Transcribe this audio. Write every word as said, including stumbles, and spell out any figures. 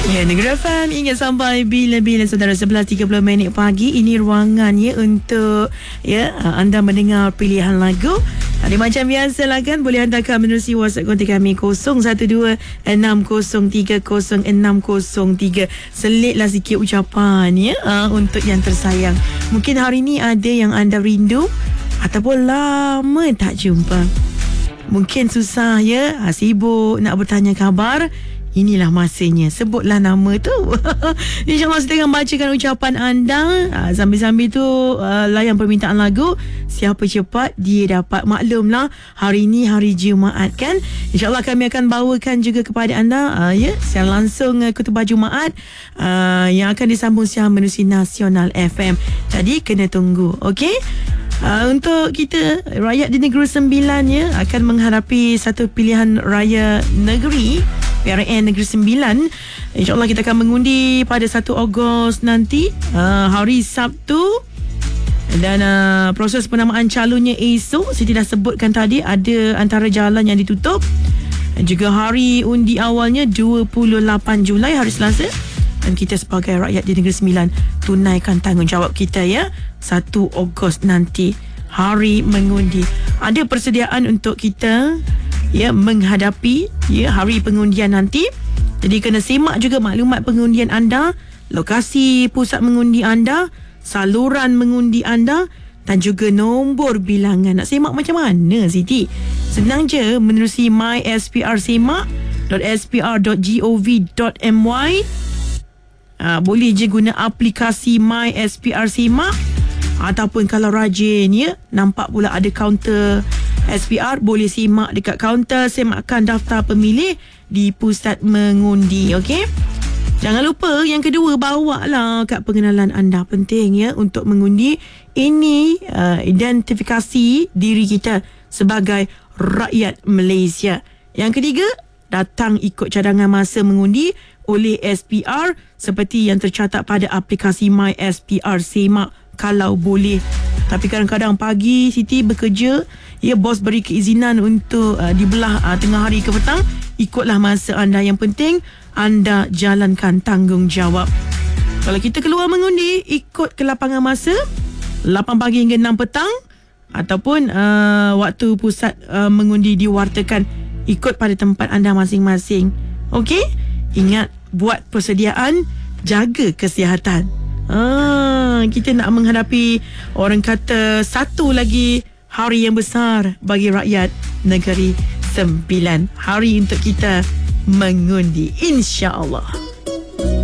Ya, Negeri F M ingat sampai bila-bila saudara. Sebelas tiga puluh minit pagi. Ini ruangan ya untuk ya anda mendengar pilihan lagu. Tadi macam biasa lah kan, boleh hantarkan menerusi WhatsApp kontak kami kosong satu dua enam kosong tiga kosong enam kosong tiga. Selitlah sikit ucapan ya uh, untuk yang tersayang. Mungkin hari ni ada yang anda rindu ataupun lama tak jumpa. Mungkin susah ya, sibuk nak bertanya khabar. Inilah masanya. Sebutlah nama tu. InsyaAllah saya akan bacakan ucapan anda. Sambil-sambil tu uh, layan permintaan lagu. Siapa cepat dia dapat. Maklumlah hari ini hari Jumaat kan. InsyaAllah kami akan bawakan juga kepada anda uh, ya, secara langsung uh, khutbah Jumaat uh, yang akan disambung secara menerusi Nasional F M. Jadi kena tunggu. Okey. Uh, untuk kita rakyat di Negeri Sembilan ya, akan menghadapi satu pilihan raya negeri P R N Negeri Sembilan. InsyaAllah kita akan mengundi pada satu Ogos nanti, uh, hari Sabtu. Dan uh, proses penamaan calonnya esok. Siti dah sebutkan tadi ada antara jalan yang ditutup. Dan juga hari undi awalnya dua puluh lapan Julai, hari Selasa. Dan kita sebagai rakyat di Negeri Sembilan tunaikan tanggungjawab kita ya. satu Ogos nanti, hari mengundi. Ada persediaan untuk kita ya menghadapi ya hari pengundian nanti. Jadi kena simak juga maklumat pengundian anda, lokasi pusat mengundi anda, saluran mengundi anda dan juga nombor bilangan. Nak simak macam mana Siti? Senang je menerusi my s p r semak dot s p r dot gov dot m y. Uh, boleh je guna aplikasi My S P R Semak, ataupun kalau rajin ya, nampak pula ada kaunter S P R, boleh simak dekat kaunter semakkan daftar pemilih di pusat mengundi. Okey, jangan lupa yang kedua, bawa lah kad pengenalan anda. Penting ya untuk mengundi. Ini uh, identifikasi diri kita sebagai rakyat Malaysia. Yang ketiga, datang ikut cadangan masa mengundi oleh S P R seperti yang tercatat pada aplikasi My S P R Semak kalau boleh. Tapi kadang-kadang pagi Siti bekerja ya, bos beri keizinan untuk uh, dibelah uh, tengah hari ke petang. Ikutlah masa anda. Yang penting anda jalankan tanggungjawab. Kalau kita keluar mengundi, ikut ke lapangan masa lapan pagi hingga enam petang, ataupun uh, waktu pusat uh, mengundi diwartakan. Ikut pada tempat anda masing-masing. Okey? Ingat, buat persediaan, jaga kesihatan. Ah, kita nak menghadapi, orang kata, satu lagi hari yang besar bagi rakyat Negeri Sembilan. Hari untuk kita mengundi, insya-Allah.